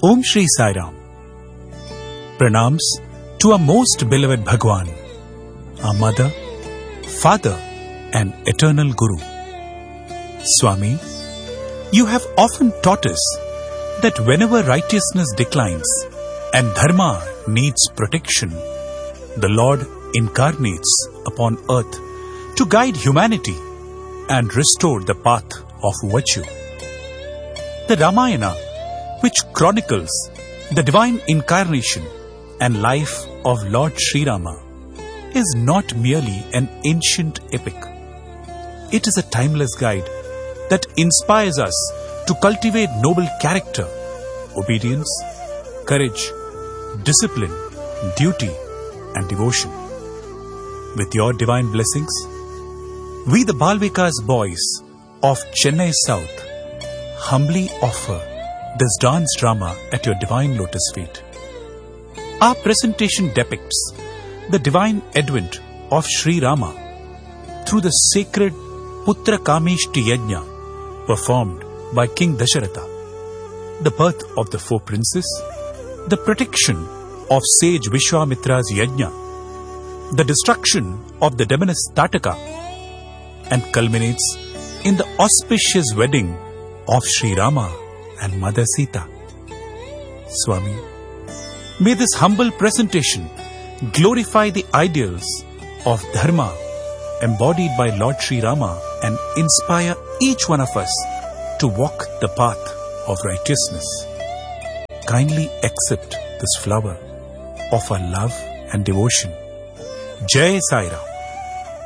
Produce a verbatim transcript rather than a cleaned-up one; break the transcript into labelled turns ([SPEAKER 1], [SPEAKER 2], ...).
[SPEAKER 1] Om Shri Sai Ram. Pranams to our most beloved Bhagwan, our mother, father and eternal Guru. Swami, you have often taught us that whenever righteousness declines and dharma needs protection, the Lord incarnates upon earth to guide humanity and restore the path of virtue. The Ramayana, which chronicles the divine incarnation and life of Lord Sri Rama, is not merely an ancient epic. It is a timeless guide that inspires us to cultivate noble character, obedience, courage, discipline, duty and devotion. With your divine blessings, we the Balvikas boys of Chennai South humbly offer this dance drama at your divine lotus feet. Our presentation depicts the divine advent of Sri Rama through the sacred Putra Kameshti Yajna performed by King Dasharatha, the birth of the four princes, the protection of sage Vishwamitra's Yajna, the destruction of the demoness Tataka, and culminates in the auspicious wedding of Sri Rama and Mother Sita. Swami, may this humble presentation glorify the ideals of Dharma embodied by Lord Sri Rama and inspire each one of us to walk the path of righteousness. Kindly accept this flower of our love and devotion. Jai Sai Ram.